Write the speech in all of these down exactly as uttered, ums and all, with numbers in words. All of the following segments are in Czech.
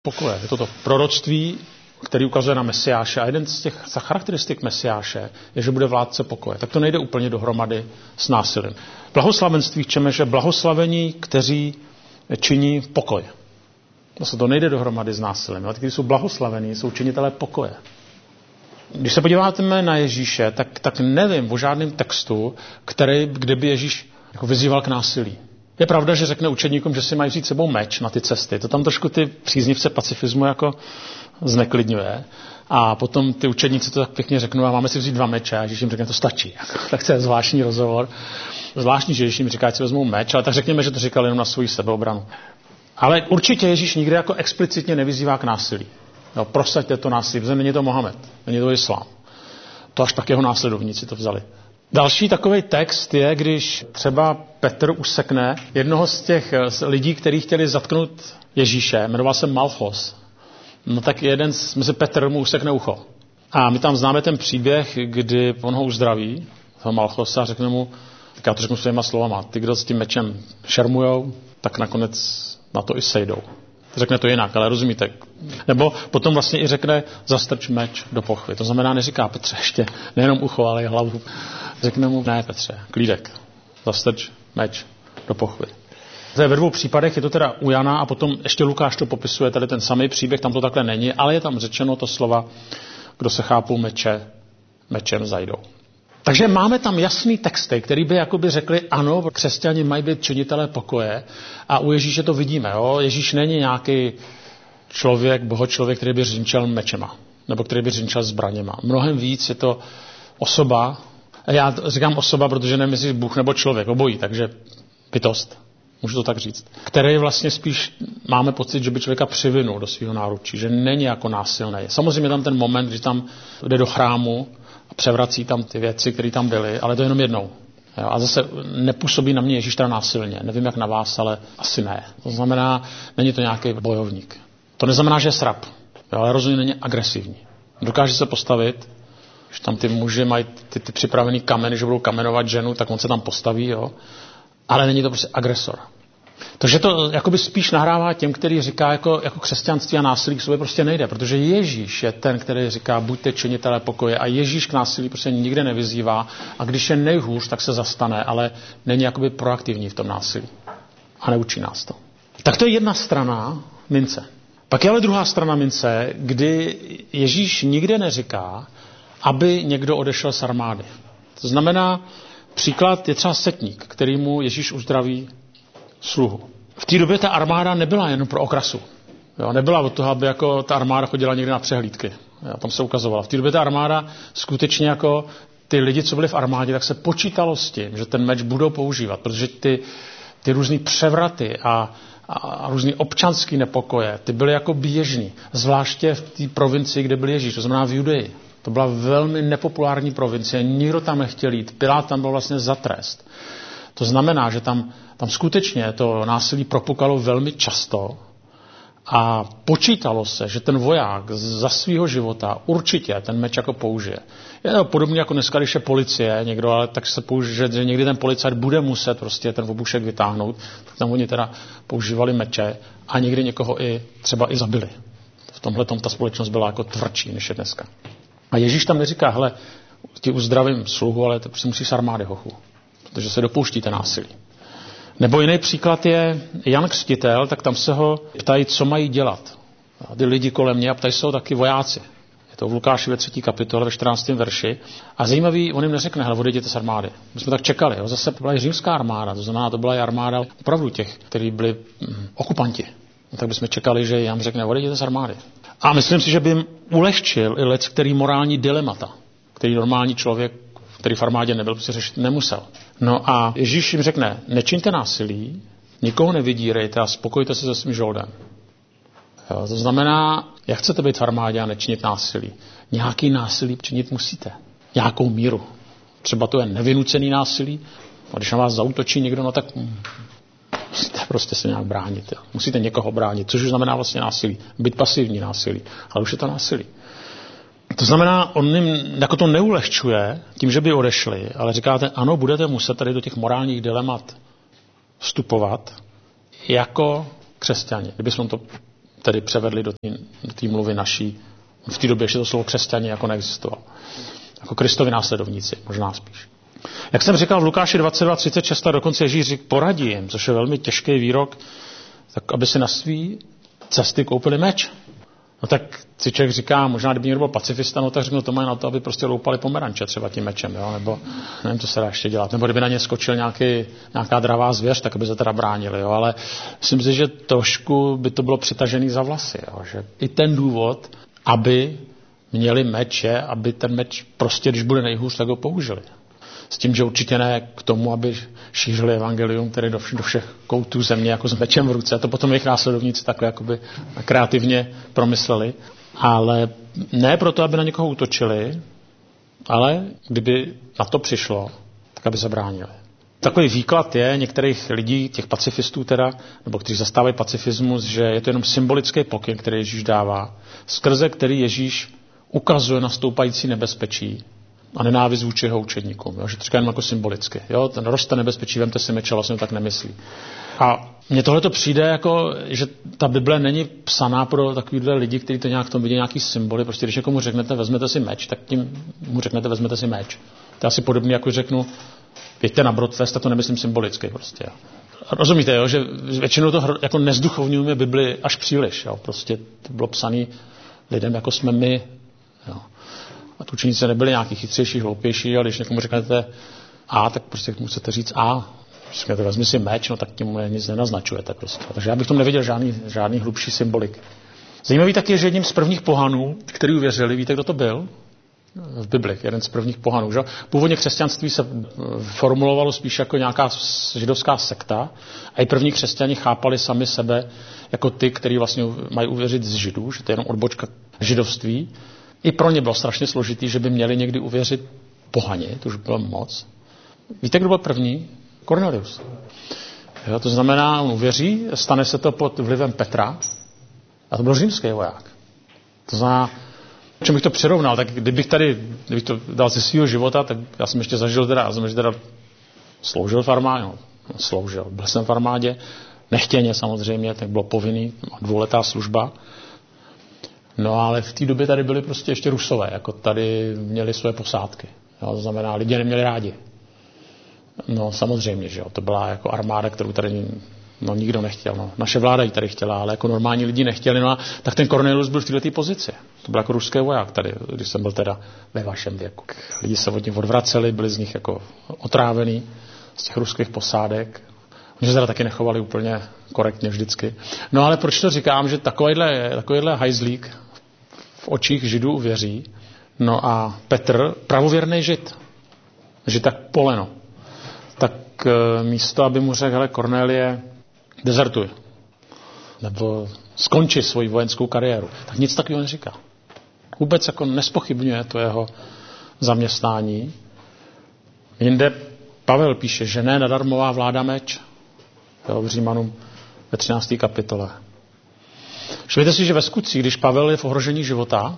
pokoje. Je to to proroctví, který ukazuje na Mesiáše. A jeden z těch charakteristik Mesiáše je, že bude vládce pokoje. Tak to nejde úplně dohromady s násilím. Blahoslavenství čeme, že blahoslavení, kteří činí pokoj. Zase to nejde dohromady s násilím. Ale když jsou blahoslavení, jsou činitelé pokoje. Když se podíváme na Ježíše, tak, tak nevím o žádném textu, který, kde by Ježíš jako vyzýval k násilí. Je pravda, že řekne učedníkům, že si mají vzít sebou meč na ty cesty. To tam trošku ty příznivce pacifismu jako zneklidňuje. A potom ty učedníci to tak pěkně řeknou, a máme si vzít dva meče. A Ježíš jim řekne, to stačí. Tak to je zvláštní rozhovor. Zvláštní, že Ježíš jim říká, ať si vezmou meč, ale tak řekněme, že to říkal jenom na svou sebeobranu. Ale určitě Ježíš nikdy jako explicitně nevyzývá k násilí. Jo, prosaďte to násilí, protože není to Mohamed, není to islám. To až tak jeho následovníci to vzali. Další takový text je, když třeba Petr usekne jednoho z těch lidí, kteří chtěli zatknout Ježíše, jmenoval se Malchos. No tak jeden z, mezi Petr mu usekne ucho. A my tam známe ten příběh, kdy on ho uzdraví, toho Malchosa, a řekne mu, tak já to řeknu svýma slovama, ty, kdo s tím mečem šermujou, tak nakonec na to i sejdou. Řekne to jinak, ale rozumíte. Nebo potom vlastně i řekne, zastrč meč do pochvy. To znamená, neříká Petře ještě nejenom ucho, ale i hlavu. Řekne mu, ne Petře, klídek, zastrč meč do pochvy. To je ve dvou případech, je to teda u Jana a potom ještě Lukáš to popisuje, tady ten samý příběh, tam to takhle není, ale je tam řečeno to slova, kdo se chápou meče, mečem zajdou. Takže máme tam jasný texty, který by jakoby řekli, ano, křesťani mají být činitelé pokoje a u Ježíše to vidíme. Jo? Ježíš není nějaký člověk, bohočlověk, který by řinčel mečema, nebo který by řinčel zbraněma. Mnohem víc je to osoba, a já říkám osoba, protože nevím, jestli Bůh nebo člověk, obojí, takže bytost, můžu to tak říct, který vlastně spíš máme pocit, že by člověka přivinul do svého náručí, že není jako násilný. Samozřejmě tam ten moment, kdy tam jde do chrámu a převrací tam ty věci, které tam byly, ale to jenom jednou. Jo, a zase nepůsobí na mě Ježíš teda násilně. Nevím, jak na vás, ale asi ne. To znamená, není to nějaký bojovník. To neznamená, že je srab, jo, ale rozhodně není agresivní. Dokáže se postavit, když tam ty muži mají ty, ty připravený kameny, že budou kamenovat ženu, tak on se tam postaví, jo. Ale není to prostě agresor. Takže to jakoby spíš nahrává těm, který říká, jako, jako křesťanství a násilí k sobě prostě nejde, protože Ježíš je ten, který říká, buďte činitelé pokoje a Ježíš k násilí prostě nikde nevyzývá a když je nejhůř, tak se zastane, ale není jakoby proaktivní v tom násilí a neučí nás to. Tak to je jedna strana mince. Pak je ale druhá strana mince, kdy Ježíš nikde neříká, aby někdo odešel z armády. To znamená, příklad je třeba setník, který mu Ježíš uzdraví sluhu. V té době ta armáda nebyla jen pro okrasu. Jo, nebyla od toho, aby jako ta armáda chodila někde na přehlídky. Jo, tam se ukazovala. V té době ta armáda skutečně jako ty lidi, co byli v armádě, tak se počítalo s tím, že ten meč budou používat, protože ty, ty různý převraty a, a, a různý občanský nepokoje, ty byly jako běžný. Zvláště v té provincii, kde byl Ježíš, to znamená v Judeji. To byla velmi nepopulární provincie, nikdo tam nechtěl jít, Pilát tam byl vlastně za trest. To znamená, že tam, tam skutečně to násilí propukalo velmi často a počítalo se, že ten voják za svého života určitě ten meč jako použije. Je to podobně jako dneska, když je policie někdo, ale tak se použije, že někdy ten policajt bude muset prostě ten obušek vytáhnout, tak tam oni teda používali meče a někdy někoho i třeba i zabili. V tomhle tom ta společnost byla jako tvrdší, než je dneska. A Ježíš tam neříká, hele, ti uzdravím sluhu, ale to prostě musíš z armády, hochu. Protože se dopouštíte násilí. Nebo jiný příklad je Jan Křtitel, tak tam se ho ptají, co mají dělat. A ty lidi kolem mě a ptají se ho taky vojáci. Je to v Lukáši ve třetí kapitole, ve čtrnáctém verši. A zajímavý, on jim neřekne, hele, odejděte z armády. My jsme tak čekali. Jo. Zase byla i římská armáda, to znamená, to byla i armáda opravdu těch, kteří byli hm, okupanti. No, tak bychom čekali, že Jan řekne, odejděte z armády. A myslím si, že by jim ulehčil i lec, který morální dilemata, který normální člověk, který v armádě nebyl, prostě řešit nemusel. No a Ježíš jim řekne, nečiňte násilí, nikoho nevydírejte a spokojte se se svým žoldem. Jo, to znamená, jak chcete být v armádě a nečinit násilí? Nějaký násilí činit musíte. Nějakou míru. Třeba to je nevynucený násilí, a když na vás zaútočí někdo, no tak musíte prostě se nějak bránit. Jo. Musíte někoho bránit, což už znamená vlastně násilí. Být pasivní násilí, ale už je to násilí. To znamená, on jim jako to neulehčuje tím, že by odešli, ale říkáte, ano, budete muset tady do těch morálních dilemat vstupovat jako křesťani. Kdybychom to tedy převedli do té do té mluvy naší. V té době ještě to slovo křesťani jako neexistovalo. Jako Kristovi následovníci, možná spíš. Jak jsem říkal v Lukáši dvacet dva třicet šest, dokonce Ježíš řík, poradí jim, což je velmi těžký výrok, tak aby si na svý cesty koupili meč. No tak si člověk říká, možná kdyby někdo byl pacifista, no tak řeknu, to mají na to, aby prostě loupali pomeranče třeba tím mečem, jo? Nebo nevím, co se dá ještě dělat. Nebo kdyby na ně skočil nějaký, nějaká dravá zvěř, tak aby se teda bránili. Jo? Ale myslím si, že trošku by to bylo přitažený za vlasy. Jo? Že i ten důvod, aby měli meč, je, aby ten meč prostě, když bude nejhůř, tak ho použili. S tím, že určitě ne k tomu, aby šířili evangelium, tedy do, vš- do všech koutů země, jako s mečem v ruce. To potom jejich následovníci takhle jakoby kreativně promysleli. Ale ne proto, aby na někoho útočili, ale kdyby na to přišlo, tak aby zabránili. Takový výklad je některých lidí, těch pacifistů teda, nebo kteří zastávají pacifismus, že je to jenom symbolický pokyn, který Ježíš dává, skrze který Ježíš ukazuje na stoupající nebezpečí a nenávist vůči jeho učedníkům. Jo? Že to říká jenom jako symbolicky. Jo? Ten roste nebezpečí, vemte si meče, vlastně tak nemyslí. A mně tohle to přijde jako, že ta Bible není psaná pro takovýhle lidi, kteří to nějak v tom vidí nějaký symboly. Prostě když někomu řeknete, vezmete si meč, tak tím mu řeknete, vezmete si meč. To je asi podobně, jako řeknu, jeďte na Brodfest, tak to nemyslím symbolicky prostě. Jo. Rozumíte, jo? Že většinou to jako nezduchovňujeme Bibli až příliš. Jo? Prostě to bylo psané lidem, jako jsme my. Jo. A tu učeníci nebyli nějaký chytřejší, hloupější, ale když někomu řeknete A, tak prostě musíte říct A. Když řeknete, vezmi si meč, no tak tím nic nenaznačujete prostě. Takže já bych tom neviděl žádný, žádný hlubší symbolik. Zajímavý taky je, že jedním z prvních pohanů, který uvěřili, víte, kdo to byl? V Bibli, jeden z prvních pohanů. Že? Původně křesťanství se formulovalo spíš jako nějaká židovská sekta a i první křesťani chápali sami sebe jako ty, kteří vlastně mají uvěřit z židů, že to je jenom odbočka židovství. I pro ně bylo strašně složitý, že by měli někdy uvěřit pohani, to už bylo moc. Víte, kdo byl první? Cornelius. Jo, to znamená, on uvěří, stane se to pod vlivem Petra a to byl římský voják. To znamená, čím bych to přirovnal, tak kdybych tady, kdybych to dal ze svého života, tak já jsem ještě zažil teda, já jsem ještě teda sloužil v armádě, no, sloužil, byl jsem v armádě, nechtěně samozřejmě, tak bylo povinný, dvouletá služba. No ale v té době tady byli prostě ještě Rusové, jako tady měli své posádky. Jo, to znamená, lidi neměli rádi. No samozřejmě, že jo, to byla jako armáda, kterou tady no, nikdo nechtěl. No. Naše vláda ji tady chtěla, ale jako normální lidi nechtěli. No a tak ten Cornelius byl v této pozici. To byl jako ruský voják tady, když jsem byl teda ve vašem věku. Lidi se od nich odvraceli, byli z nich jako otrávený z těch ruských posádek. Oni se teda taky nechovali úplně korektně vždycky. No ale proč to říkám, že takovýhle, takovýhle hajzlík v očích Židů věří. No a Petr, pravověrný Žid, Žid tak poleno, tak místo, aby mu řekl, hele Kornélie, dezertuj, nebo skonči svoji vojenskou kariéru, tak nic takového neříká. Vůbec jako nespochybňuje to jeho zaměstnání. Jinde Pavel píše, že ne nadarmová vláda meč, jo, v Římanům ve třinácté kapitole. Všimněte si, že ve skutcích, když Pavel je v ohrožení života,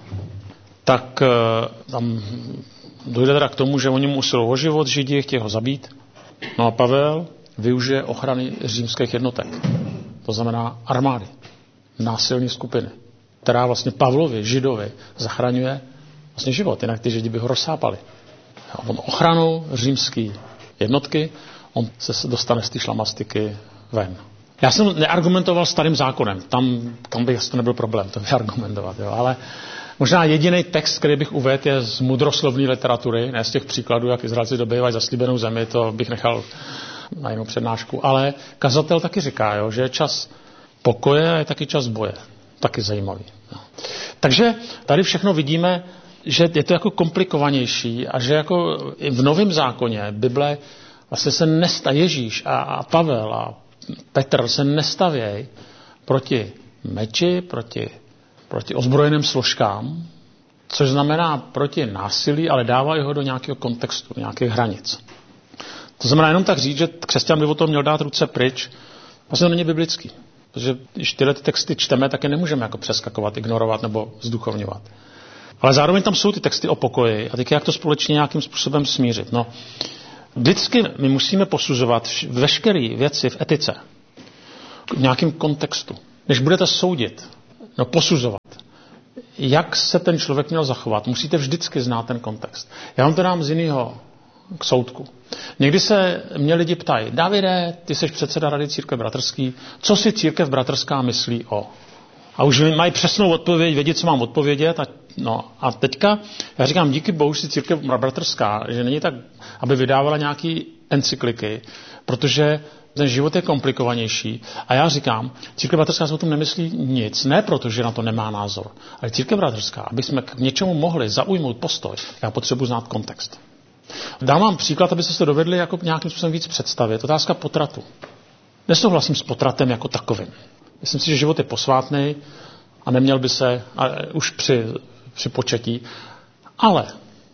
tak tam dojde teda k tomu, že oni mu usilují o život, Židi chtějí ho zabít. No a Pavel využije ochrany římských jednotek. To znamená armády, násilní skupiny, která vlastně Pavlovi, Židovi, zachraňuje vlastně život, jinak ty Židi by ho rozsápali. A on ochranou římské jednotky, on se dostane z té šlamastiky ven. Já jsem neargumentoval starým zákonem, tam, tam by to nebyl problém, to vyargumentovat, jo, ale možná jediný text, který bych uvedl, je z mudroslovné literatury, ne z těch příkladů, jak Izraelci dobývají zaslíbenou zemi, to bych nechal na jinou přednášku, ale kazatel taky říká, jo, že je čas pokoje a je taky čas boje. Taky zajímavý. Jo. Takže tady všechno vidíme, že je to jako komplikovanější a že jako v Novém zákoně Bible vlastně se nestaví Ježíš a, a Pavel a Petr se nestavějí proti meči, proti, proti ozbrojeným složkám, což znamená proti násilí, ale dávají ho do nějakého kontextu, nějakých hranic. To znamená jenom tak říct, že křesťan by o tom měl dát ruce pryč, vlastně to není biblický. Protože když tyhle texty čteme, tak je nemůžeme jako přeskakovat, ignorovat nebo zduchovňovat. Ale zároveň tam jsou ty texty o pokoji a teď jak to společně nějakým způsobem smířit. No, vždycky my musíme posuzovat veškeré věci v etice v nějakém kontextu. Když budete soudit No posuzovat. Jak se ten člověk měl zachovat? Musíte vždycky znát ten kontext. Já vám to dám z jiného k soudku. Někdy se mě lidi ptají, Davide, ty jsi předseda Rady církve bratrský, co si církev bratrská myslí o? A už mají přesnou odpověď, vědět, co mám odpovědět. A, no, a teďka, já říkám, díky bohu si církev bratrská, že není tak, aby vydávala nějaký encykliky, protože ten život je komplikovanější. A já říkám, církev bratrská se o tom nemyslí nic, ne proto, že na to nemá názor, ale církev bratrská, aby jsme k něčemu mohli zaujmout postoj, já potřebuji znát kontext. Dám vám příklad, abyste se dovedli jako nějakým způsobem víc představit. Otázka potratu. Nesouhlasím s potratem jako takovým. Myslím si, že život je posvátný a neměl by se a už při, při početí. Ale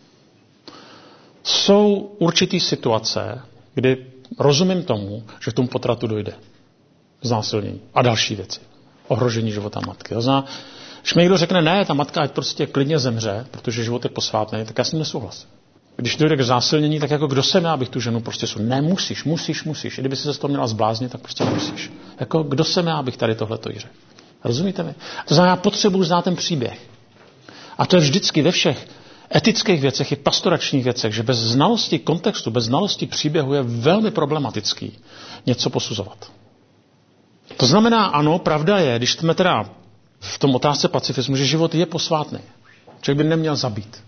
jsou určitý situace, kdy rozumím tomu, že k tomu potratu dojde. Znásilnění a další věci. Ohrožení života matky. To znamená, když mi někdo řekne, ne, ta matka ať prostě klidně zemře, protože život je posvátný, tak já s ním nesouhlasím. Když dojde k znásilnění, tak jako kdo jsem já, abych tu ženu prostě jsou. Ne, musíš, musíš, musíš. I kdyby si se z toho měla zbláznit, tak prostě musíš. Jako kdo jsem já, abych tady tohleto jí řekl. Rozumíte mi? To znamená, já potřebuji znát ten příběh. A to je vždycky ve všech etických věcech i pastoračních věcech, že bez znalosti kontextu, bez znalosti příběhu je velmi problematický něco posuzovat. To znamená, ano, pravda je, když jsme teda v tom otázce pacifismu, že život je posvátný. Člověk by neměl zabít.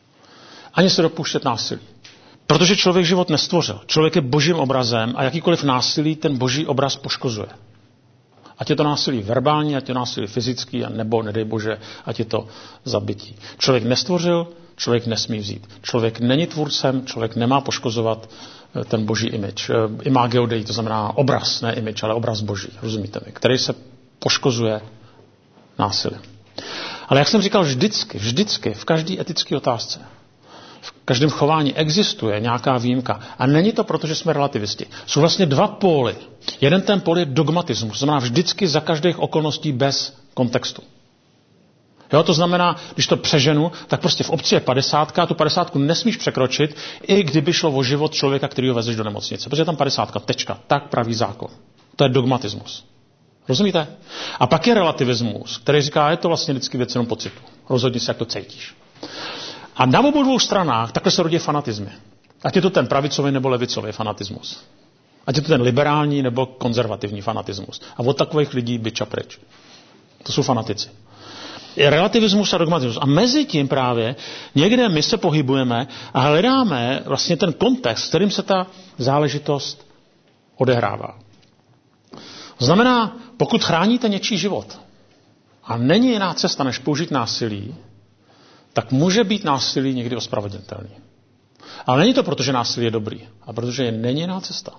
Ani se dopouštět násilí. Protože člověk život nestvořil. Člověk je božím obrazem a jakýkoliv násilí ten boží obraz poškozuje. Ať je to násilí verbální, ať je to násilí fyzický, a nebo, nedej bože, ať je to zabití. Člověk nestvořil, člověk nesmí vzít. Člověk není tvůrcem, člověk nemá poškozovat ten boží image. Imago Dei, to znamená obraz, ne image, ale obraz boží, rozumíte mi, který se poškozuje násilím. Ale jak jsem říkal, vždycky, vždycky, v každé etické otázce, v každém chování existuje nějaká výjimka. A není to proto, že jsme relativisti. Jsou vlastně dva póly. Jeden ten pól je dogmatismus. To znamená vždycky za každých okolností bez kontextu. Jo, to znamená, když to přeženu, tak prostě v obci je padesátka a tu padesátku nesmíš překročit, i kdyby šlo o život člověka, který ho vezeš do nemocnice. Protože je tam padesátka, tečka. Tak praví zákon. To je dogmatismus. Rozumíte? A pak je relativismus, který říká, je to vlastně vždycky věc jenom pocitu. Rozhodni se, jak to cítíš. A na obou dvou stranách takhle se rodí fanatizmy. Ať je to ten pravicový nebo levicový fanatismus. Ať je to ten liberální nebo konzervativní fanatismus. A od takových lidí byč a pryč. To jsou fanatici. Je relativismus a dogmatismus. A mezi tím právě někde my se pohybujeme a hledáme vlastně ten kontext, s kterým se ta záležitost odehrává. To znamená, pokud chráníte něčí život a není jiná cesta, než použít násilí, tak může být násilí někdy ospravedlnitelný. Ale není to proto, že násilí je dobrý, a protože není jiná cesta.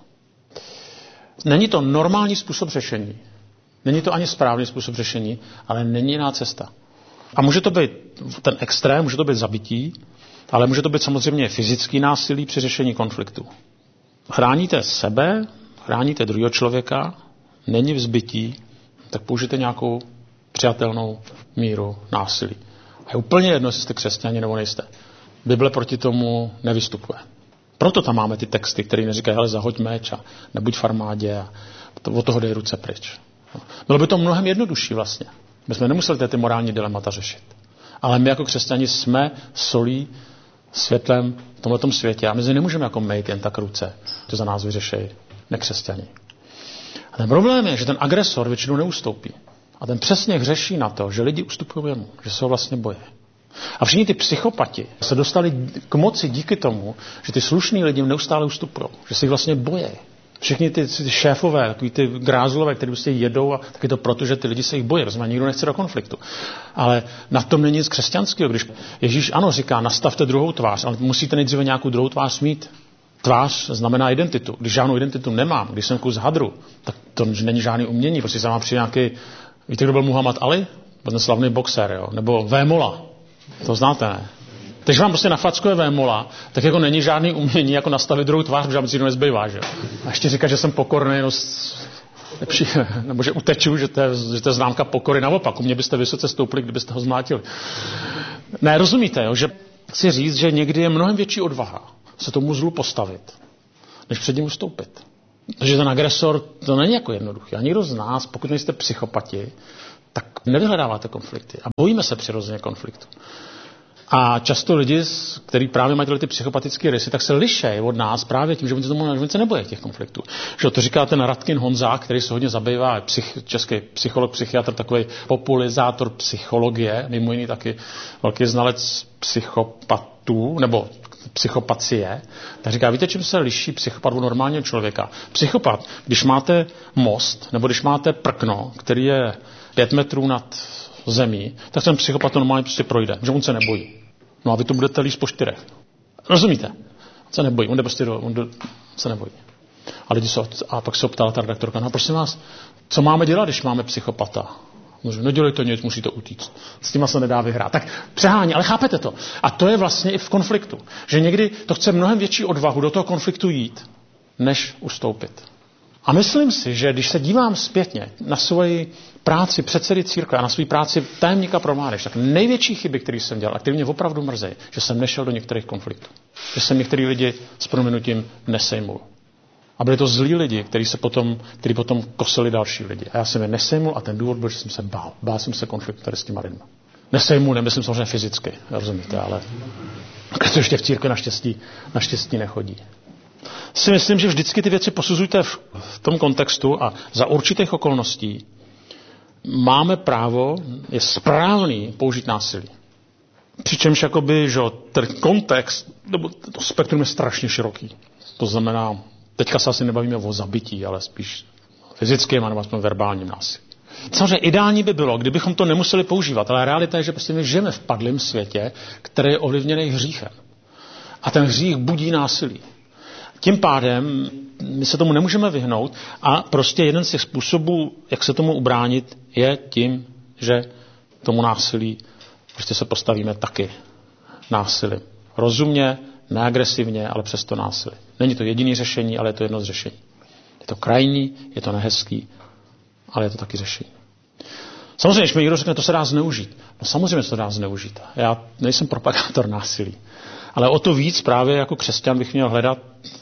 Není to normální způsob řešení. Není to ani správný způsob řešení, ale není jiná cesta. A může to být ten extrém, může to být zabití, ale může to být samozřejmě fyzický násilí při řešení konfliktu. Chráníte sebe, chráníte druhého člověka, není vzbytí, tak použijte nějakou přijatelnou míru násilí. A je úplně jedno, jestli jste křesťani nebo nejste. Bible proti tomu nevystupuje. Proto tam máme ty texty, které neříkají, hele, zahoď meč a nebuď v armádě a od toho dej ruce pryč. Bylo by to mnohem jednodušší vlastně. My jsme nemuseli ty morální dilemata řešit. Ale my jako křesťani jsme solí, světlem v tomhletom světě a my si nemůžeme jako mejt jen tak ruce, že za nás vyřešejí nekřesťani. A ten problém je, že ten agresor většinou neustoupí. A ten přesně hřeší na to, že lidi ustupují jemu, že se ho vlastně bojí. A všichni ty psychopati se dostali k moci díky tomu, že ty slušní lidi neustále ustupují, že se jich vlastně bojí. Všichni ty, ty šéfové, takový ty grázlové, kteří prostě jedou, a taky to proto, že ty lidi se jich bojí. Rozumím, nikdo nechce do konfliktu. Ale na tom není nic křesťanského, když Ježíš ano říká, nastavte druhou tvář, ale musíte nejdříve nějakou druhou tvář mít. Tvář znamená identitu. Když žádnou identitu nemám, když jsem kus hadru, tak to není žádný umění. Prostě se má přijít nějaký, víte, kdo byl Muhammad Ali? Byl ten slavný boxer, jo? Nebo Vémola. To znáte, ne? Když vám prostě nafackuje Vémola, tak jako není žádný umění jako nastavit druhou tvář, protože vám si to nezbývá, že? A ještě říká, že jsem pokorný, no, lepší, nebo že uteču, že to, je, že to je známka pokory. Naopak, u mě byste vysoce stoupili, kdybyste ho zmlátili. Ne, rozumíte, jo? Že chci říct, že někdy je mnohem větší odvaha se tomu zlu postavit, než před ním ustoupit. Takže ten agresor, to není jako jednoduchý. A nikdo z nás, pokud nejste psychopati, tak nevyhledáváte konflikty. A bojíme se přirozeně konfliktu. A často lidi, kteří právě mají ty psychopatické rysy, tak se lišejí od nás právě tím, že oni se, tomu, že oni se nebojí těch konfliktů. Že to říká ten Radkin Honzák, který se hodně zabývá, psych, český psycholog, psychiatr, takový populizátor psychologie, mimo jiný taky velký znalec psychopatů, nebo psychopacie, tak říká, víte, čím se liší psychopat od normálního člověka? Psychopat, když máte most, nebo když máte prkno, který je pět metrů nad zemí, tak ten psychopat to normálně prostě projde, že on se nebojí. No a vy to budete líst po čtyřech. Rozumíte? On se nebojí, on jde prostě do, on do, se nebojí. A, lidi se, a pak se optala ta redaktorka, no prosím vás, co máme dělat, když máme psychopata? Můžu, nedělejte nic, musíte utíct. S těma se nedá vyhrát. Tak přehání, ale chápete to. A to je vlastně i v konfliktu. Že někdy to chce mnohem větší odvahu do toho konfliktu jít, než ustoupit. A myslím si, že když se dívám zpětně na svoji práci předsedy církve a na svou práci tajemníka pro mládež, tak největší chyby, které jsem dělal a které mě opravdu mrzí, že jsem nešel do některých konfliktů. Že jsem některý lidi s prominutím nesejmul. A byli to zlí lidi, kteří se potom, kteří potom kosili další lidi. A já jsem je nesejmul a ten důvod byl, že jsem se bál. Bál jsem se konfliktu tady s těma lidma. Nesejmul, nemyslím samozřejmě fyzicky, rozumíte, ale to ještě v církvi naštěstí, naštěstí nechodí. Si myslím, že vždycky ty věci posuzujte v, v tom kontextu a za určitých okolností máme právo, je správný použít násilí. Přičemž jakoby, že ten kontext, nebo to spektrum je strašně široký. To znamená, teďka se asi nebavíme o zabití, ale spíš fyzickým, nebo aspoň verbálním násilí. Samozřejmě ideální by bylo, kdybychom to nemuseli používat, ale realita je, že prostě my žijeme v padlém světě, který je ovlivněný hříchem. A ten hřích budí násilí. Tím pádem my se tomu nemůžeme vyhnout a prostě jeden z těch způsobů, jak se tomu ubránit, je tím, že tomu násilí prostě se postavíme taky násilím. Rozumně, neagresivně, ale přesto násilí. Není to jediné řešení, ale je to jedno z řešení. Je to krajní, je to nehezký, ale je to taky řešení. Samozřejmě, když mi někdo řekne, to se dá zneužít. No samozřejmě se to dá zneužít. Já nejsem propagátor násilí. Ale o to víc právě jako křesťan bych měl hledat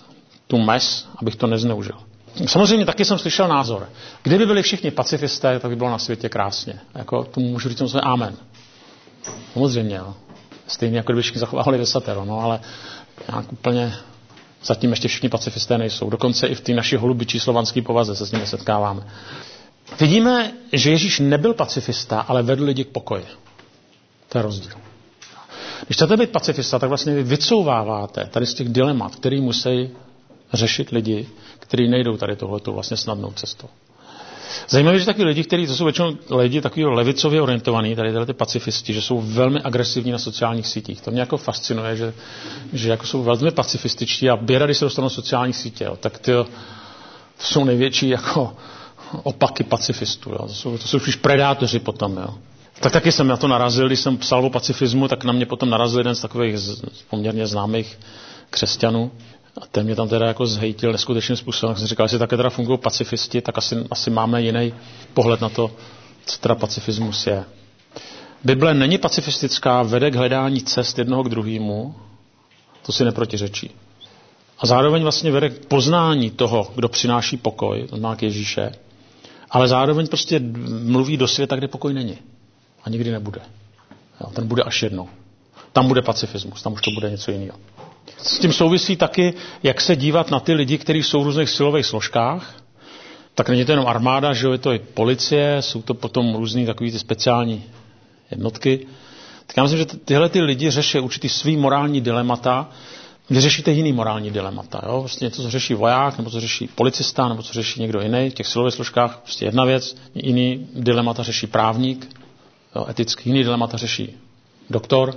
tu mez, abych to nezneužil. Samozřejmě taky jsem slyšel názor. Kdyby byli všichni pacifisté, tak by bylo na světě krásně. Jako tomu můžu říct samozřejmě amen. Samozřejmě, jo. Stejně jako kdyby všichni zachovali desatero, no, ale nějak úplně zatím ještě všichni pacifisté nejsou. Dokonce i v té naší holubičí slovanské povaze se s nimi setkáváme. Vidíme, že Ježíš nebyl pacifista, ale vedl lidi k pokoji. To je rozdíl. Když chcete být pacifista, tak vlastně vy vycouváváte tady z těch dilemat, který musí řešit lidi, kteří nejdou tady tohletou vlastně snadnou cestou. Zajímavé, že taky lidi, kteří, to jsou většinou lidi takový levicově orientovaní, tady tyhle ty pacifisti, že jsou velmi agresivní na sociálních sítích. To mě jako fascinuje, že, že jako jsou velmi pacifističtí a běda, když se dostanou na sociální sítě, jo, tak ty, to jsou největší jako opaky pacifistů. Jo. To jsou, to jsou už predátoři potom. Jo. Tak taky jsem na to narazil, když jsem psal o pacifismu, tak na mě potom narazil jeden z takových z, poměrně známých křesťanů. A ten mě tam teda jako zhejtil neskutečným způsobem. Tak jsem říkal, jestli také teda fungují pacifisti, tak asi, asi máme jiný pohled na to, co teda pacifismus je. Bible není pacifistická, vede k hledání cest jednoho k druhému, to si neprotiřečí. A zároveň vlastně vede k poznání toho, kdo přináší pokoj, to znamená k Ježíše, ale zároveň prostě mluví do světa, kde pokoj není. A nikdy nebude. Jo, ten bude až jednou. Tam bude pacifismus, tam už to bude něco jiného. S tím souvisí taky, jak se dívat na ty lidi, kteří jsou v různých silových složkách. Tak není to jenom armáda, že je to i policie, jsou to potom různý takový ty speciální jednotky. Tak já myslím, že tyhle ty lidi řeší určitý svý morální dilemata. Vy řešíte jiný morální dilemata. Jo? Prostě něco, co řeší voják, nebo co řeší policista, nebo co řeší někdo jiný. V těch silových složkách prostě jedna věc, jiný dilemata řeší právník, jo, etický, jiný dilemata řeší doktor,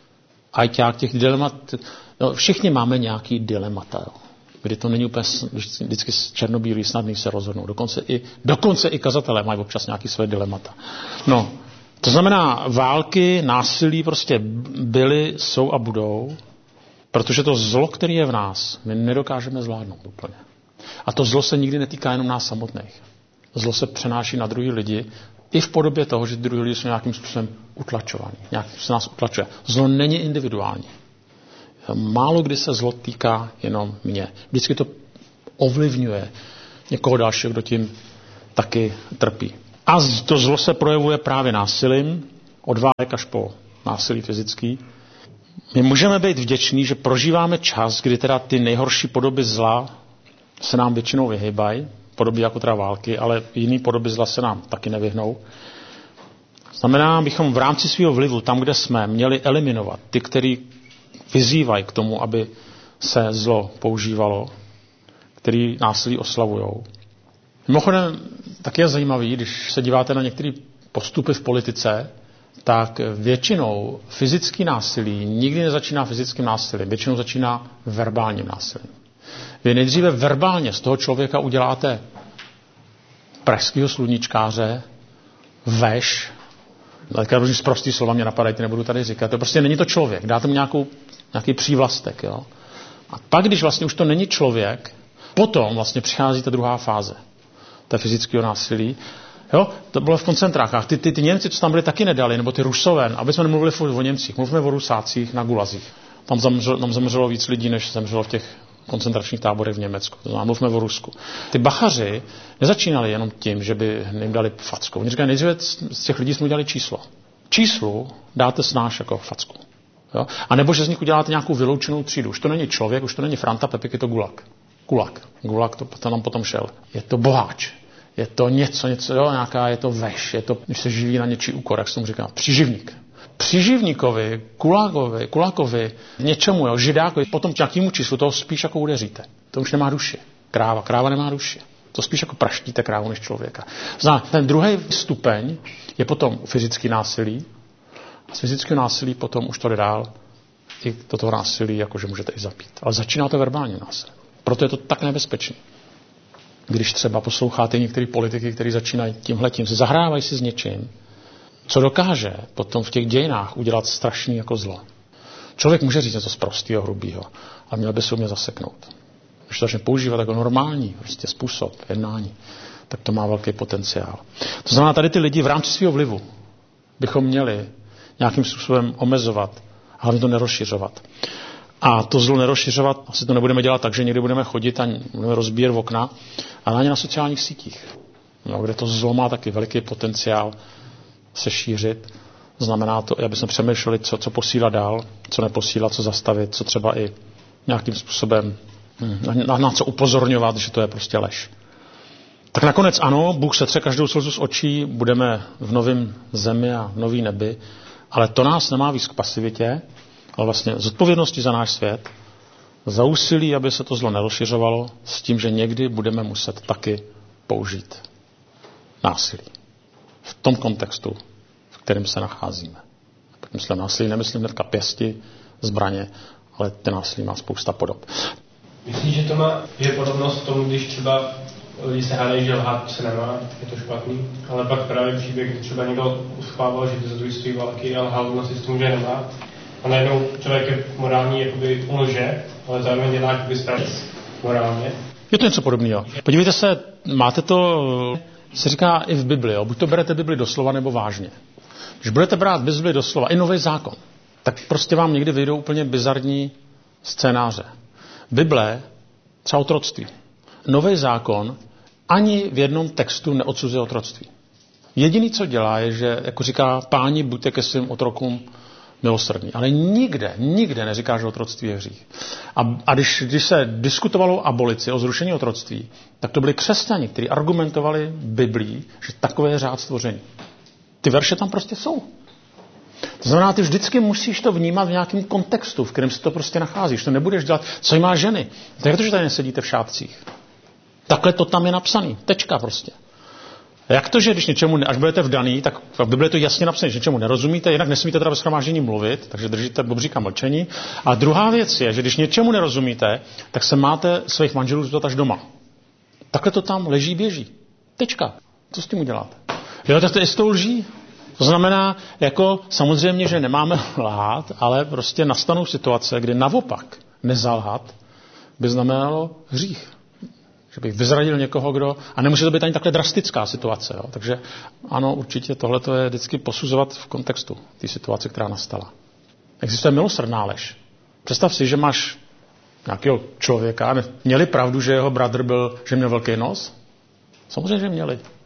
ajťák, těch dilemat. No, všichni máme nějaký dilemata, jo. Kdy to není úplně vždycky černobílý, snadný se rozhodnout. Dokonce i, dokonce i kazatelé mají občas nějaký své dilemata. No, to znamená, války, násilí prostě byly, jsou a budou, protože to zlo, které je v nás, my nedokážeme zvládnout úplně. A to zlo se nikdy netýká jenom nás samotných. Zlo se přenáší na druhý lidi i v podobě toho, že druhý lidi jsou nějakým způsobem utlačovaní. Nějakým se nás utlačuje. Zlo není individuální. Málo kdy se zlo týká jenom mě. Vždycky to ovlivňuje někoho dalšího, kdo tím taky trpí. A to zlo se projevuje právě násilím, od válek až po násilí fyzický. My můžeme být vděční, že prožíváme čas, kdy teda ty nejhorší podoby zla se nám většinou vyhybají, podoby jako teda války, ale jiný podoby zla se nám taky nevyhnou. Znamená, bychom v rámci svého vlivu, tam, kde jsme, měli eliminovat ty, kteří vyzývají k tomu, aby se zlo používalo, který násilí oslavujou. Mimochodem, taky je zajímavý, když se díváte na některé postupy v politice, tak většinou fyzický násilí nikdy nezačíná fyzickým násilím, většinou začíná verbálním násilím. Vy nejdříve verbálně z toho člověka uděláte pražského sluníčkáře, veš, takové různý sprostý slova mě napadají, ty nebudu tady říkat, to prostě není to člověk, dáte mu nějakou, nějaký přívlastek. Jo? A pak, když vlastně už to není člověk, potom vlastně přichází ta druhá fáze, ta fyzického násilí. Jo? To bylo v koncentrákách. Ty, ty, ty Němci, co tam byli, taky nedali, nebo ty Rusové, aby jsme nemluvili o Němcích, mluvíme o Rusácích na Gulazích. Tam zemřelo, tam zemřelo víc lidí, než zemřelo v těch koncentračních táborech v Německu. To znamená, mluvíme o Rusku. Ty bachaři nezačínali jenom tím, že by jim dali facku. Oni říkají, nejdříve z těch lidí jsme udělali číslo. Číslu dáte snáš jako facku. Jo? A nebo že z nich uděláte nějakou vyloučenou třídu. Už to není člověk, už to není Franta Pepik, je to gulag. Gulag. Gulag, to, to nám potom šel. Je to boháč. Je to něco, něco, jo, nějaká, je to veš, je to, když se živí na něčí úkor, jak se tomu říká, příživník. Příživníkovi, kulákovi, kulákovi, něčemu, jo, židákovi, potom nějakému číslu toho spíš jako udeříte. To už nemá duši. Kráva, kráva nemá duši. To spíš jako praštíte krávu než člověka. Zná, ten druhý stupeň je potom fyzický násilí a z fyzického násilí potom už to jde dál i do toho násilí, jakože můžete i zapít. Ale začíná to verbálním násilím. Proto je to tak nebezpečné. Když třeba posloucháte některé politiky, kteří začínají tímhletím, se zahrávají si s něčím, co dokáže potom v těch dějinách udělat strašný jako zlo. Člověk může říct něco sprostého, hrubého, ale měl by se umět zaseknout. Když to začne používat jako normální prostě způsob jednání, tak to má velký potenciál. To znamená, tady ty lidi v rámci svého vlivu bychom měli nějakým způsobem omezovat, a hlavně to nerozšiřovat. A to zlo nerozšiřovat, asi to nebudeme dělat tak, že někdy budeme chodit a budeme rozbíjet okna, ale ani na sociálních sítích, no, kde to zlo má taky veliký potenciál se šířit. Znamená to, aby jsme přemýšleli, co, co posílat dál, co neposílat, co zastavit, co třeba i nějakým způsobem na, na co upozorňovat, že to je prostě lež. Tak nakonec ano, Bůh setře každou slzu z očí, budeme v novém zemi a v nový nebi, ale to nás nemá víc k pasivitě, ale vlastně zodpovědnosti za náš svět, za úsilí, aby se to zlo nerozšiřovalo, s tím, že někdy budeme muset taky použít násilí. V tom kontextu, v kterém se nacházíme. Myslím násilí, nemyslím hnedka pěsti, zbraně, ale ten násilí má spousta podob. Myslíš, že to má, že podobnost k tomu, když třeba lidi se hádají, že lhát se nemá, je to špatný, ale pak právě příběh, třeba někdo uschvával, že ty za druhý stojí války a lhal na systému, že nemá. A najednou člověk je morální, jakoby lže, ale zároveň dělá jakoby správně morálně. Je to něco podobného. Podívejte se, máte to, se říká i v Bibli, jo? Buď to berete Bibli doslova nebo vážně. Když budete brát Bibli doslova, i Nový zákon, tak prostě vám někdy vyjdou úplně bizarní scénáře. Bible, třeba otroctví. Nový zákon ani v jednom textu neodsuzuje otroctví. Jediný, co dělá, je, že jako říká, páni, buďte ke svým otrokům milosrdní. Ale nikde, nikde neříká, že otroctví je hřích. A, a když, když se diskutovalo o abolici, o zrušení otroctví, tak to byli křesťani, kteří argumentovali Biblí, že takové je řád stvoření. Ty verše tam prostě jsou. To znamená, ty vždycky musíš to vnímat v nějakém kontextu, v kterém se to prostě nacházíš. To nebudeš dělat, co má ženy. Tak je to, že tady nesedíte v šátcích. Takhle to tam je napsaný. Tečka prostě. Jak to, že když něčemu, až budete vdaný, tak v Bibli je to jasně napsané, že něčemu nerozumíte, jinak nesmíte teda ve shromáždění mluvit, takže držíte bobříka mlčení. A druhá věc je, že když něčemu nerozumíte, tak se máte svých manželů zeptat až doma. Takhle to tam leží, běží. Tečka. Co s tím uděláte? Jo, tak to je s tou lží. To znamená, jako samozřejmě, že nemáme lhát, ale prostě nastanou situace, kdy naopak nezalhat by znamenalo hřích. Že bych vyzradil někoho, kdo... A nemusí to být ani takhle drastická situace. Jo? Takže ano, určitě tohle je vždycky posuzovat v kontextu té situace, která nastala. Existuje milosrdná lež. Představ si, že máš nějakého člověka, měli pravdu, že jeho bratr byl, že měl velký nos? Samozřejmě, že měli.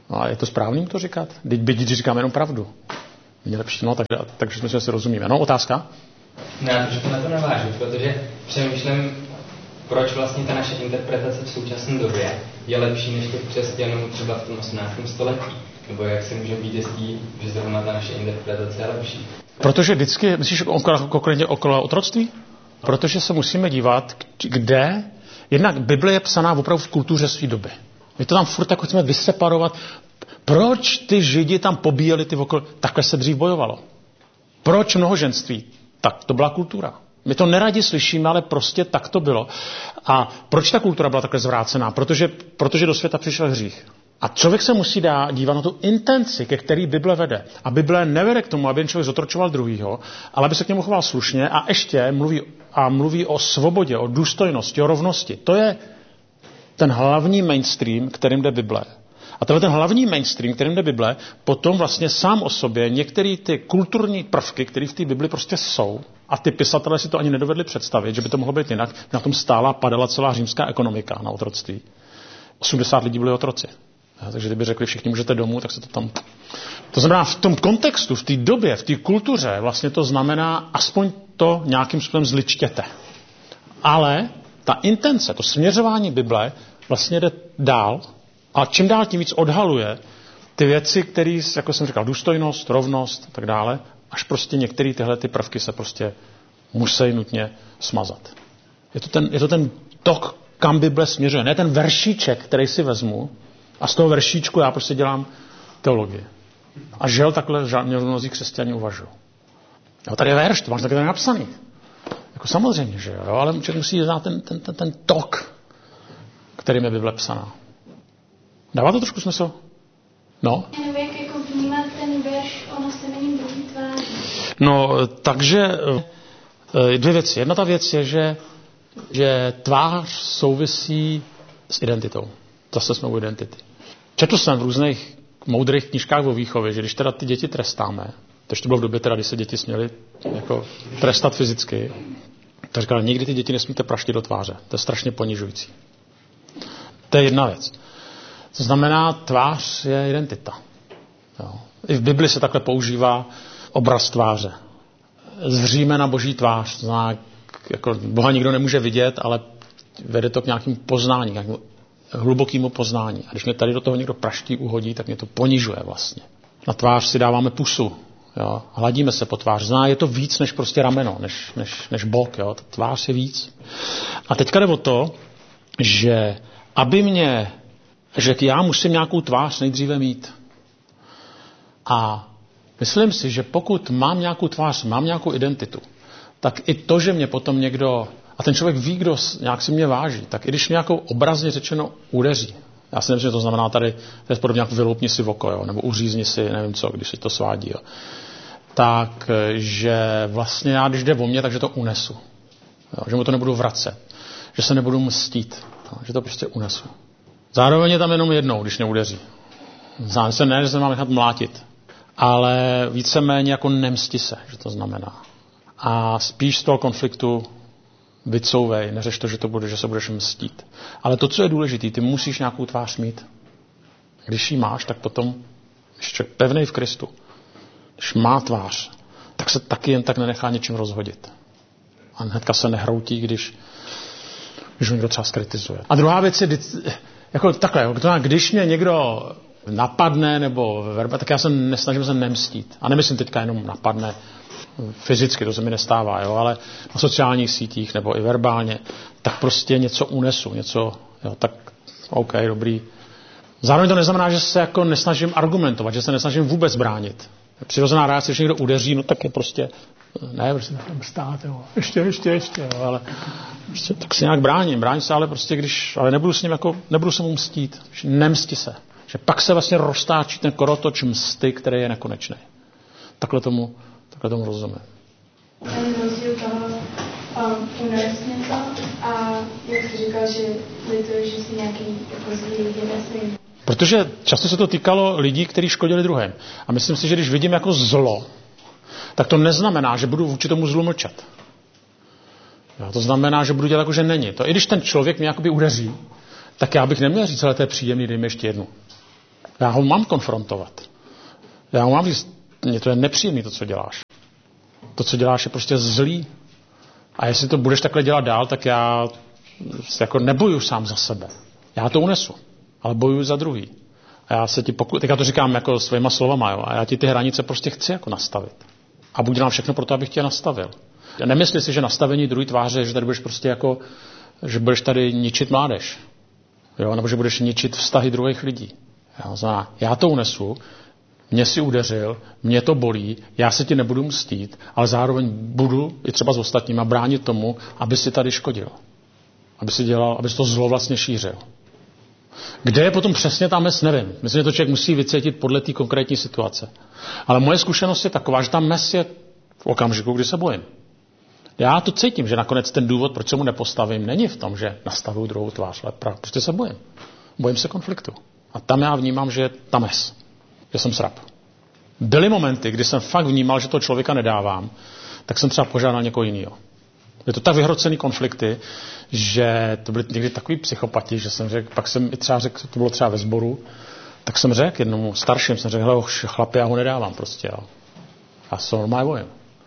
No a je to správný to říkat? Teď byť říkáme jenom pravdu. Je lepší, no, takže, takže jsme si rozumíme. No, otázka? No, já trošku na to navážu, protože přemýšlím, proč vlastně ta naše interpretace v současné době je lepší než těch křesťanů třeba v tom osmnáctém století. Nebo jak se může být jistý, že zrovna ta naše interpretace je lepší. Protože vždycky, myslíš konkrétně okolo otroctví? Protože se musíme dívat, kde, jednak Bible je psaná opravdu v kultuře své doby. My to tam furt jako chceme vyseparovat. Proč ty Židi tam pobíjeli ty okolo? Takhle se dřív bojovalo. Proč mnohoženství? Tak to byla kultura. My to neradi slyšíme, ale prostě tak to bylo. A proč ta kultura byla takhle zvrácená? Protože, protože do světa přišel hřích. A člověk se musí dá dívat na tu intenci, ke který Bible vede. A Bible nevede k tomu, aby člověk zotročoval druhýho, ale aby se k němu choval slušně a ještě mluví, a mluví o svobodě, o důstojnosti, o rovnosti. To je ten hlavní mainstream, kterým jde Bible. A tenhle ten hlavní mainstream, kterým jde Bible, potom vlastně sám o sobě některé ty kulturní prvky, které v té Bibli prostě jsou, a ty pisatelé si to ani nedovedli představit, že by to mohlo být jinak, na tom stála padala celá římská ekonomika na otroctví. osmdesát lidí byli otroci. A takže kdyby řekli, všichni můžete domů, tak se to tam... To znamená, v tom kontextu, v té době, v té kultuře, vlastně to znamená, aspoň to nějakým způsobem zličtěte. Ale ta intence, to směřování Bible vlastně jde dál a čím dál tím víc odhaluje ty věci, které, jako jsem říkal, důstojnost, rovnost a tak dále, až prostě některé tyhle ty prvky se prostě musí nutně smazat. Je to ten, je to ten tok, kam Bible směřuje. Ne ten veršíček, který si vezmu a z toho veršíčku já prostě dělám teologii. A žel takhle žádně mnozí křesťané uvažují. Jo, tady je verš, to máš takhle napsaný. Jako samozřejmě, že jo, ale člověk musí znát ten, ten, ten, ten tok, kterým je Bible psaná. Dává to trošku smysl? No? Já nevím, jak jako vnímat ten verš o nastavení druhý tváře. No, takže dvě věci. Jedna ta věc je, že, že tvář souvisí s identitou. Zase jsme u identity. Četl jsem v různých moudrých knížkách o výchově, že když teda ty děti trestáme, takže to bylo v době, teda, kdy se děti směly jako trestat fyzicky, tak říkali, nikdy ty děti nesmíte praštit do tváře. To je strašně ponižující. To je jedna věc. To znamená, tvář je identita. Jo. I v Bibli se takhle používá obraz tváře. Zříme na boží tvář. To znamená, jako Boha nikdo nemůže vidět, ale vede to k nějakému poznání, k nějakému hlubokému poznání. A když mě tady do toho někdo praští uhodí, tak mě to ponižuje vlastně. Na tvář si dáváme pusu. Jo. Hladíme se po tvář. Zná, je to víc než prostě rameno, než, než, než bok. Jo. Ta tvář je víc. A teďka jde o to, že aby mě, že já musím nějakou tvář nejdříve mít. A myslím si, že pokud mám nějakou tvář, mám nějakou identitu, tak i to, že mě potom někdo, a ten člověk ví, kdo nějak si mě váží, tak i když mě nějakou obrazně řečeno udeří, já si nemyslím, že to znamená tady, to je podobně jako vyloupni si v oko, jo, nebo uřízni si, nevím co, když si to svádí, jo. Tak, že vlastně já, když jde o mě, takže to unesu. Jo, že mu to nebudu vracet. Že se nebudu mstít. Jo, že to prostě unesu. Zároveň je tam jenom jednou, když neudeří. Znám se ne, že se mám nechat mlátit. Ale víceméně jako nemsti se, že to znamená. A spíš z toho konfliktu vycouvej, neřeš to, že, to bude, že se budeš mstít. Ale to, co je důležité, ty musíš nějakou tvář mít. Když ji máš, tak potom ještě pevnej v Kristu. Když má tvář, tak se taky jen tak nenechá něčím rozhodit. A hnedka se nehroutí, když, když někdo třeba skritizuje. A druhá věc je, jako takhle, když mě někdo napadne nebo verba, tak já se nesnažím se nemstít. A nemyslím teďka jenom napadne fyzicky, to se mi nestává, jo, ale na sociálních sítích nebo i verbálně, tak prostě něco unesu, něco, jo, tak OK, dobrý. Zároveň to neznamená, že se jako nesnažím argumentovat, že se nesnažím vůbec bránit. Přirozená reakce, když někdo udeří, no tak je prostě, ne, prostě nechám stát, jo, ještě, ještě, ještě, jo, ale prostě, tak si nějak bráním, bráním se, ale prostě když, ale nebudu s ním jako, nebudu se mu mstít, nemsti se. Že pak se vlastně roztáčí ten korotoč msty, který je nekonečný. Takhle tomu, takhle tomu rozumím. Ten rozdíl toho um, unést něco a jak jsi říkal, že lituješ, že si nějaký jako zlý lidi nesmí. Protože často se to týkalo lidí, kteří škodili druhým. A myslím si, že když vidím jako zlo, tak to neznamená, že budu vůči tomu zlu mlčet. Jo, to znamená, že budu dělat jako, že není. To i když ten člověk mě jakoby udeří, tak já bych neměl říct, ale to je příjemný, dej mi ještě jednu. Já ho mám konfrontovat. Já ho mám říct, mně to je nepříjemný, to, co děláš. To, co děláš, je prostě zlý. A jestli to budeš takhle dělat dál, tak já jako nebojuju sám za sebe. Já to unesu, ale bojuju za druhý. A já se ti poku... teď já to říkám jako svýma slovama, jo? A já ti ty hranice prostě chci jako nastavit. A budu dělat všechno pro to, abych tě nastavil. Nemyslí si, že nastavení druhý tváře, že tady budeš prostě jako, že budeš tady ničit mládež. Jo? Nebo že budeš ničit vztahy druhých lidí. Jo? Znamená, já to unesu, mě si udeřil, mě to bolí, já se ti nebudu mstít, ale zároveň budu i třeba s ostatníma bránit tomu, aby si tady škodil. Aby si dělal, aby si to zlo vlastně šířil. Kde je potom přesně ta mez, nevím. Myslím, že to člověk musí vycítit podle té konkrétní situace. Ale moje zkušenost je taková, že ta mez je v okamžiku, kdy se bojím. Já to cítím, že nakonec ten důvod, proč se mu nepostavím, není v tom, že nastavuju druhou tvář, ale prostě se bojím. Bojím se konfliktu. A tam já vnímám, že je ta mez. Že jsem srab. Byly momenty, kdy jsem fakt vnímal, že toho člověka nedávám, tak jsem třeba požádal někoho jiného. Je to tak vyhrocený konflikty, že to byly někdy takový psychopati, že jsem řekl, pak jsem i třeba řekl, to bylo třeba ve sboru, tak jsem řekl jednomu starším, jsem řekl, hele, chlapi, já ho nedávám prostě, jo. Já se normálně bojím.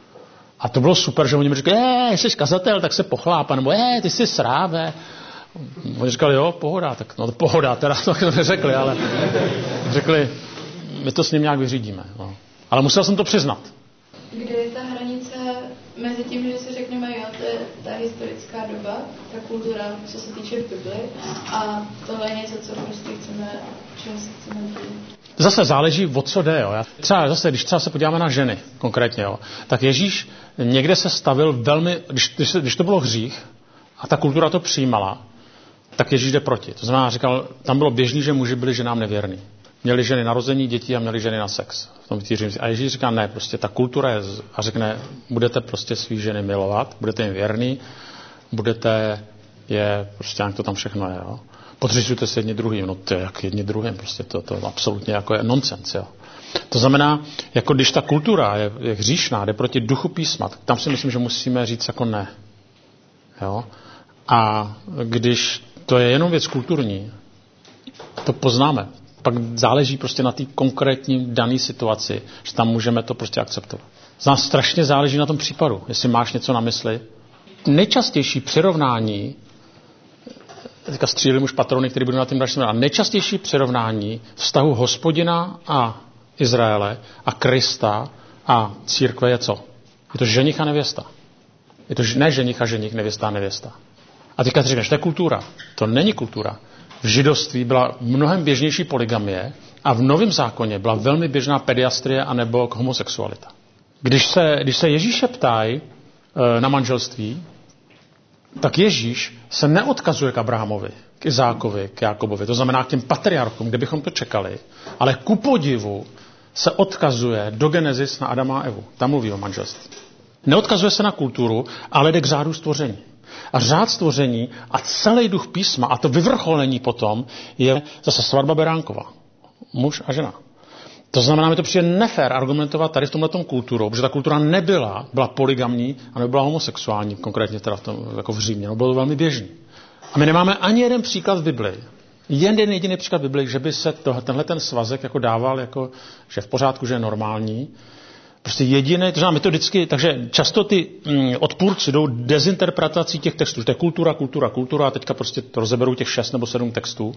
A to bylo super, že oni mi řekli, je, jsi kazatel, tak se pochlápa, nebo je, ty jsi sráve. Oni říkali, jo, pohoda, tak no to pohoda, teda to neřekli, ale řekli, my to s ním nějak vyřídíme. No. Ale musel jsem to přiznat. Kde je ta hranice mezi tím, že si řekneme, jo, to je ta historická doba, ta kultura, co se týče Bible, a tohle je něco, co prostě chceme, čeho se chceme být. Zase záleží, o co jde. Jo. Třeba zase, když třeba se podíváme na ženy konkrétně, jo, tak Ježíš někde se stavil velmi, když, když, když to bylo hřích a ta kultura to přijímala, tak Ježíš jde proti. To znamená, říkal, tam bylo běžný, že muži byli ženám nevěrní. Měli ženy narození dětí a měli ženy na sex. V tom a Ježíš říká, ne, prostě ta kultura je, a řekne, budete prostě svý ženy milovat, budete jim věrný, budete je, prostě jak to tam všechno je, jo. Podřizujte se jedni druhým, no to je jak jedni druhým, prostě to, to absolutně jako je nonsens, jo. To znamená, jako když ta kultura je, je hříšná, jde proti duchu písma, tam si myslím, že musíme říct jako ne. Jo. A když to je jenom věc kulturní, to poznáme. Pak záleží prostě na té konkrétní dané situaci, že tam můžeme to prostě akceptovat. Z nás strašně záleží na tom případu, jestli máš něco na mysli. Nejčastější přirovnání, teďka střílím už patrony, který budou na tím dalším, a nejčastější přirovnání vztahu Hospodina a Izraele a Krista a církve je co? Je to ženich a nevěsta. Je to ne ženich a ženich, nevěsta a nevěsta. A teďka říkáš, to je kultura. To není kultura. V židovství byla mnohem běžnější polygamie a v Novém zákoně byla velmi běžná pediastrie anebo homosexualita. Když se, když se Ježíše ptají e, na manželství, tak Ježíš se neodkazuje k Abrahamovi, k Izákovi, k Jákobovi, to znamená k těm patriarchům, kde bychom to čekali, ale ku podivu se odkazuje do Genesis na Adama a Evu. Tam mluví o manželství. Neodkazuje se na kulturu, ale jde k řádu stvoření. A řád stvoření a celý duch písma a to vyvrcholení potom je zase svatba beránková. Muž a žena. To znamená, mi to přijde nefér argumentovat tady v tomhletom kulturou, protože ta kultura nebyla, byla polygamní a nebyla homosexuální, konkrétně teda v tom, jako v Římě. No, bylo to velmi běžný. A my nemáme ani jeden příklad v Biblii. Jeden jediný příklad v Biblii, že by se to, tenhle ten svazek jako dával, jako, že je v pořádku, že je normální. Prostě jediné, to znamená, my to vždycky, takže často ty mm, odpůrci jdou dezinterpretací těch textů, že to je kultura, kultura, kultura a teďka prostě to rozeberou těch šest nebo sedm textů,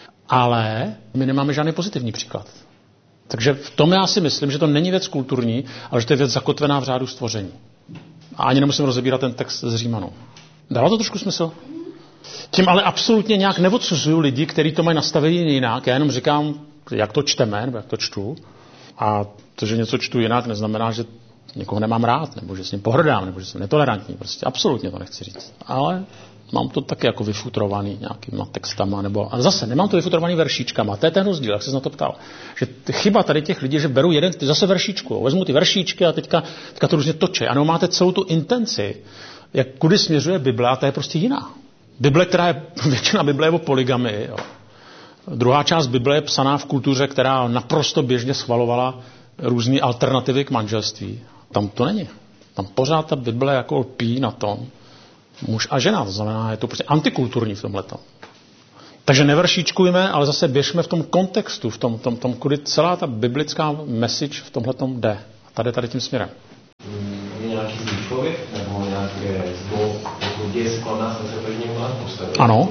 ale my nemáme žádný pozitivní příklad. Takže v tom já si myslím, že to není věc kulturní, ale že to je věc zakotvená v řádu stvoření. A ani nemusím rozebírat ten text z Římanů. Dalo to trošku smysl? Tím ale absolutně nějak neodsuzuju lidi, kteří to mají nastavení jinak. Já jenom říkám, jak to čteme, nebo jak to čtu. A to, že něco čtu jinak, neznamená, že někoho nemám rád, nebo že s ním pohrdám, nebo že jsem netolerantní. Prostě absolutně to nechci říct. Ale mám to taky jako vyfutrovaný nějakýma textama, nebo, ale zase nemám to vyfutrovaný veršíčkama. To je ten rozdíl, jak jsi na to ptal. Že chyba tady těch lidí, že berou jeden, zase veršíčku, vezmu ty veršíčky a teďka, teďka to různě točí. Ano, máte celou tu intenci, jak kudy směřuje Bible, a ta je prostě jiná. Bible, která je, většina Bible je o polygamii, jo. Druhá část Bible je psaná v kultuře, která naprosto běžně schvalovala různé alternativy k manželství. Tam to není. Tam pořád ta Bible jako lpí na tom muž a žena. To znamená, je to prostě antikulturní v tomhletom. Takže nevršíčkujme, ale zase běžme v tom kontextu, v tom, tom, tom kudy celá ta biblická message v tomhletom jde. A tady tady tím směrem. Nějaký člověk nebo nějaké zlo, jako děj skladná se první má postavit. Ano.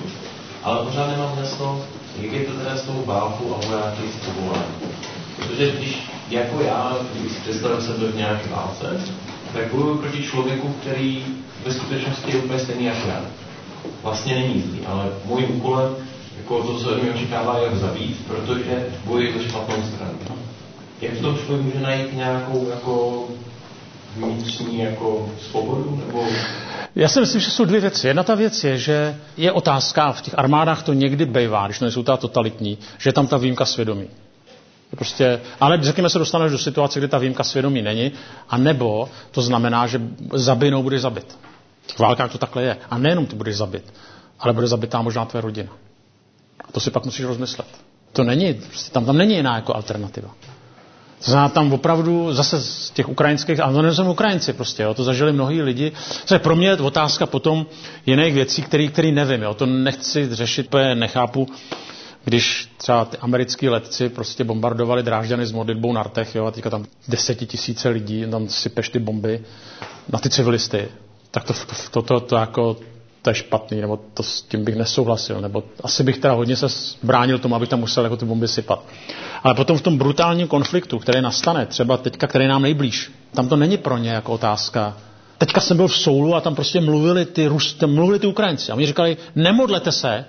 Ale pořád nemám jasno, jak je to teda s tou válkou a vojáky z povolání. Protože když jako já, když si představím se do nějaké válce, tak bojuju proti člověku, který ve skutečnosti je úplně stejný jako já. Vlastně není zlý, ale můj úkolem, jako to, co mi očekává, je ho zabít, protože bojuji za špatnou stranu. Jak to člověk může najít nějakou jako vnitřní jako svobodu? Nebo... Já si myslím, že jsou dvě věci. Jedna ta věc je, že je otázka, v těch armádách to někdy bývá, když nejsou ta totalitní, že je tam ta výjimka svědomí. Prostě, ale řekněme se dostaneš do situace, kdy ta výjimka svědomí není, a nebo to znamená, že zabinou budeš zabit. V těch válkách to takhle je. A nejenom ty budeš zabit, ale bude zabitá možná tvoje rodina. A to si pak musíš rozmyslet. To není, prostě tam, tam není jiná jako alternativa. To znamená, tam opravdu zase z těch ukrajinských, ale to nejsou Ukrajinci prostě, jo, to zažili mnohí lidi. To je pro mě otázka potom jiných věcí, který, který nevím, jo, to nechci řešit, protože nechápu, když třeba ty americký letci prostě bombardovali Drážďany s modlitbou na rtech, jo, a teďka tam desetitisíce lidí, tam sypeš ty bomby na ty civilisty, tak to, to, to, to, to jako to je špatný, nebo to s tím bych nesouhlasil, nebo asi bych teda hodně se bránil tomu, abych tam musel jako ty bomby sypat. Ale potom v tom brutálním konfliktu, který nastane, třeba teďka, který nám nejblíž, tam to není pro ně jako otázka. Teďka jsem byl v Soulu a tam prostě mluvili ty, Rus, mluvili ty Ukrajinci a oni říkali, nemodlete se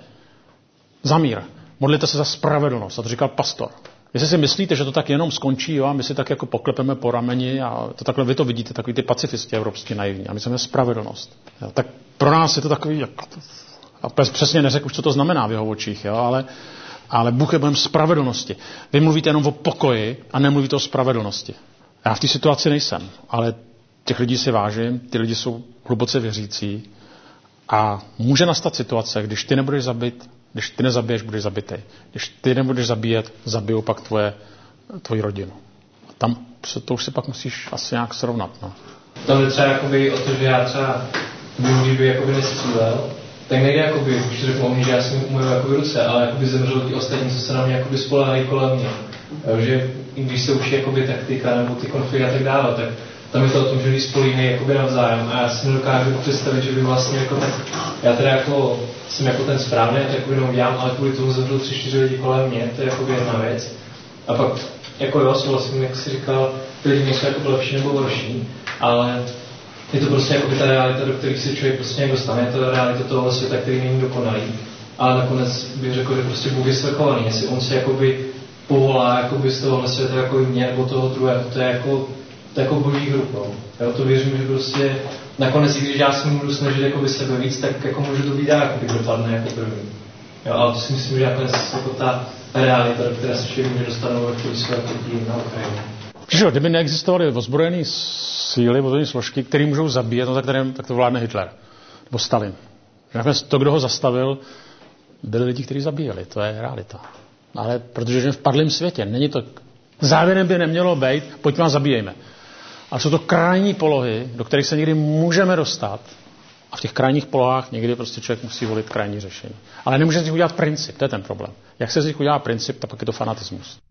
za mír, modlete se za spravedlnost. A to říkal pastor. Jestli si myslíte, že to tak jenom skončí, jo, a my si tak jako poklepeme po rameni a to takhle vy to vidíte, takový ty pacifisti evropští naivní. A my jsme spravedlnost. Jo, tak pro nás je to takový, jak, a přesně neřekl už, co to znamená v jeho očích, jo, ale, ale Bůh je Bohem spravedlnosti. Vy mluvíte jenom o pokoji a nemluvíte o spravedlnosti. Já v té situaci nejsem, ale těch lidí si vážím, ty lidi jsou hluboce věřící a může nastat situace, když ty nebudeš zabit, když ty nezabiješ, budeš zabitej. Když ty nebudeš zabíjet, zabijou pak tvoje, tvoji rodinu. A tam se, to už si pak musíš asi nějak srovnat. No. Tam je třeba jakoby o to, že já třeba kdyby by jakoby nestřílel, tak nejde jakoby, už řekl mi, že já jsem umyl jakoby ruce, ale jakoby zemřel ti ostatní, co se na mě jakoby spolehají kolem mě. Jo, že i když se učí jakoby taktika nebo ty konfliky a tak dále, tak tam je to o tom, že lidi spolíhají jakoby navzájem a já si nedokážu představit, že by vlastně jako tak, já teda jako jsem jako ten správný, to jakoby neudělám, ale kvůli tomu zemřel tři, čtyři lidi kolem mě, to je jakoby jedna věc. A pak, jako jo, souhlasím, jak jsi říkal, ty lidi nejsou jako lepší nebo horší, ale je to prostě jakoby ta realita, do kterých se člověk prostě někdo dostane, je to realita toho světa, který není dokonalý. Ale nakonec bych řekl, že prostě Bůh je svrchovaný, jestli on se jakoby povolá jakoby z tohohle světa jako mě nebo toho druhého, to je jako, to je jako boží rukou. Já to věřím, že prostě nakonec, i když já si můžu snažit jakoby sebe víc, tak jako můžu to být dál, jakoby dopadne jako první. Jo, ale to si myslím, že nakonec jako ta realita, do které se člověk může dostat ve chvíli své proti na Ukrajině. Že kdyby neexistovaly ozbrojené síly, ozbrojené složky, které můžou zabíjet, no tak, tady, tak to vládne Hitler. Nebo Stalin. To, kdo ho zastavil, byli lidi, kteří zabíjeli. To je realita. Ale protože žijeme v padlém světě. Není to... Závěrem by nemělo být, pojďme a zabíjejme. Ale jsou to krajní polohy, do kterých se někdy můžeme dostat. A v těch krajních polohách někdy prostě člověk musí volit krajní řešení. Ale nemůže z nich udělat princip, to je ten problém. Jak se z nich udělá princip, tak pak je to fanatismus.